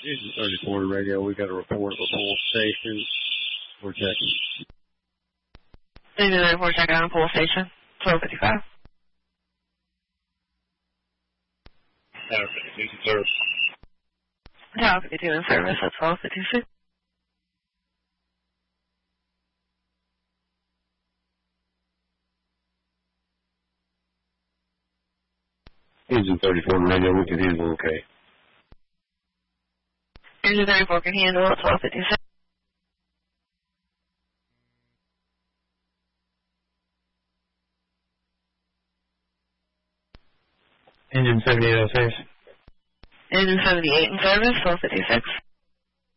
Engine 34 radio, we got a report of a pull station. We're checking. Engine 34 checking on pull station, 1255. Tower 52 in service. Tower 52 in service at 1256. Engine 34 radio, we can handle okay. Engine 34 can handle at 1256. Engine 78 in service. Engine 78 in service, 1256.